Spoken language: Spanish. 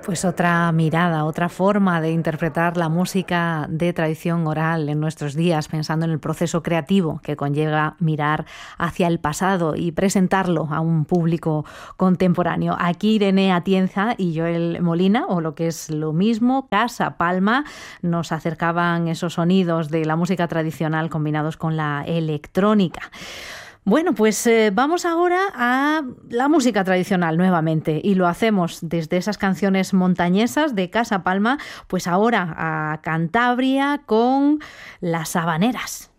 Pues otra mirada, otra forma de interpretar la música de tradición oral en nuestros días, pensando en el proceso creativo que conlleva mirar hacia el pasado y presentarlo a un público contemporáneo. Aquí Irene Atienza y Joel Molina, o lo que es lo mismo, Casa Palma, nos acercaban esos sonidos de la música tradicional combinados con la electrónica. Bueno, pues vamos ahora a la música tradicional nuevamente y lo hacemos desde esas canciones montañesas de Casa Palma, pues ahora a Cantabria con las Habaneras.